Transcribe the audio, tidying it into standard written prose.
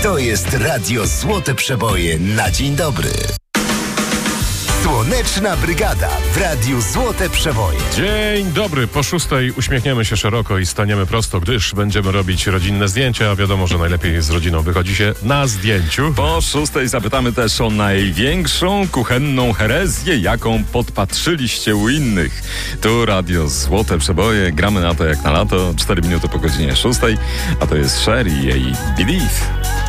To jest Radio Złote Przeboje na dzień dobry. Słoneczna Brygada w Radiu Złote Przeboje. Dzień dobry. Po 6:00 uśmiechniemy się szeroko i staniemy prosto, gdyż będziemy robić rodzinne zdjęcia. Wiadomo, że najlepiej z rodziną wychodzi się na zdjęciu. Po 6:00 zapytamy też o największą kuchenną herezję, jaką podpatrzyliście u innych. Tu Radio Złote Przeboje. Gramy na to jak na lato. 4 minuty po godzinie 6:00. A to jest Cher i jej Believe.